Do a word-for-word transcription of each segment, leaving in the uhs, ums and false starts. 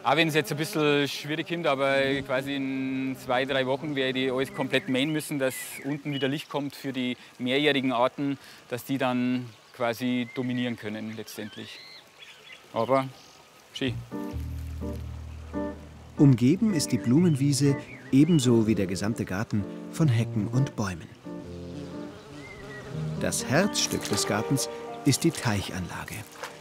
Auch wenn es jetzt ein bisschen schwierig kommt, aber quasi in zwei, drei Wochen werde ich alles komplett mähen müssen, dass unten wieder Licht kommt für die mehrjährigen Arten, dass die dann quasi dominieren können letztendlich. Aber schön. Umgeben ist die Blumenwiese, ebenso wie der gesamte Garten, von Hecken und Bäumen. Das Herzstück des Gartens ist die Teichanlage.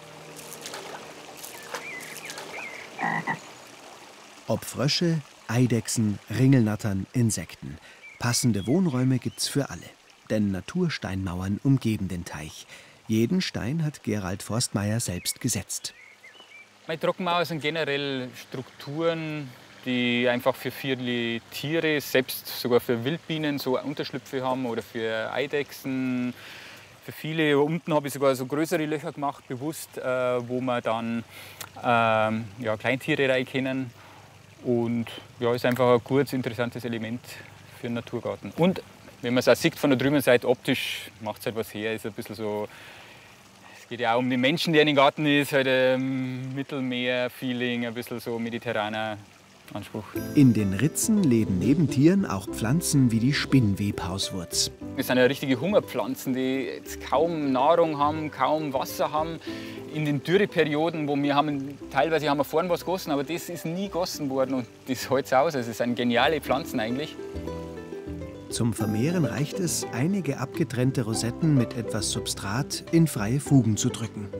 Ob Frösche, Eidechsen, Ringelnattern, Insekten. Passende Wohnräume gibt's für alle. Denn Natursteinmauern umgeben den Teich. Jeden Stein hat Gerald Forstmeier selbst gesetzt. Meine Trockenmauer sind generell Strukturen, die einfach für viele Tiere, selbst sogar für Wildbienen, so Unterschlüpfe haben oder für Eidechsen. Für viele, unten habe ich sogar so größere Löcher gemacht, bewusst, äh, wo man dann äh, ja, Kleintiere rein können. Und ja, ist einfach ein gutes, interessantes Element für einen Naturgarten. Und wenn man es auch sieht von der drüben Seite, optisch macht es halt was her. Ist ein bisschen so, es geht ja auch um den Menschen, der in den Garten ist, halt ein Mittelmeer-Feeling, ein bisschen so mediterraner Anspruch. In den Ritzen leben neben Tieren auch Pflanzen wie die Spinnwebhauswurz. Das sind ja richtige Hungerpflanzen, die jetzt kaum Nahrung haben, kaum Wasser haben. In den Dürreperioden, wo wir haben, teilweise haben wir vorhin was gegossen, aber das ist nie gegossen worden und das hält aus. Also es sind geniale Pflanzen eigentlich. Zum Vermehren reicht es, einige abgetrennte Rosetten mit etwas Substrat in freie Fugen zu drücken.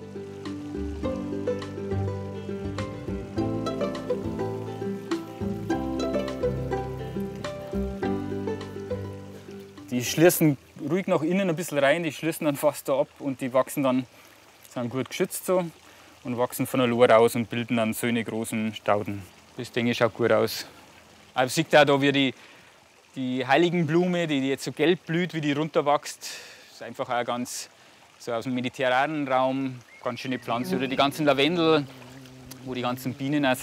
Die schließen ruhig nach innen ein bisschen rein, die schließen dann fast da ab und die wachsen dann, sind gut geschützt so und wachsen von der Lore raus und bilden dann so eine großen Stauden. Das denke ich schaut gut aus. Aber man sieht auch da, wie die, die Heiligenblume, die jetzt so gelb blüht, wie die runterwächst. Das ist einfach auch ganz so aus dem mediterranen Raum, ganz schöne Pflanze. Oder die ganzen Lavendel, wo die ganzen Bienen auch